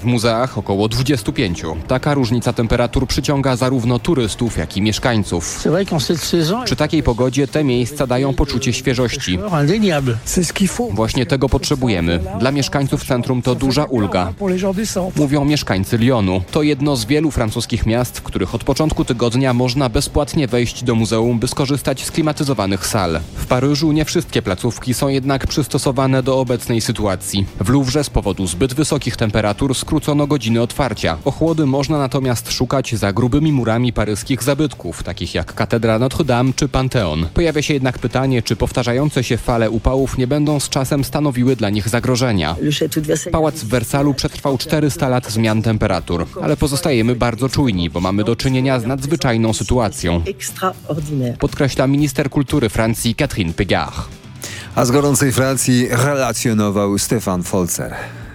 muzeach około 25. Taka różnica temperatur przyciąga zarówno turystów, jak i mieszkańców. Przy takiej pogodzie te miejsca dają poczucie świeżości. Właśnie tego potrzebujemy. Dla mieszkańców centrum to duża ulga. Mówią mieszkańcy Lyonu. To jedno z wielu francuskich miast, w których od początku tygodnia można bezpłatnie wejść do muzeum, by skorzystać z klimatyzowanych sal. W Paryżu nie wszystkie placówki są jednak przystosowane do obecnej sytuacji. W Louvre z powodu zbyt wysokich temperatur skrócono godziny otwarcia. Ochłody można natomiast szukać za grubymi murami paryskich zabytków, takich jak katedra Notre-Dame czy Panteon. Pojawia się jednak pytanie, czy powtarzające się fale upałów nie będą z czasem stanowiły dla nich zagrożenia. Pałac w Wersalu przetrwał 400 lat zmian temperatur, ale pozostajemy bardzo czujni, bo mamy do czynienia z nadzwyczajną sytuacją, podkreśla minister kultury Francji Catherine Pégard. A z gorącej Francji relacjonował Stefan Folzer.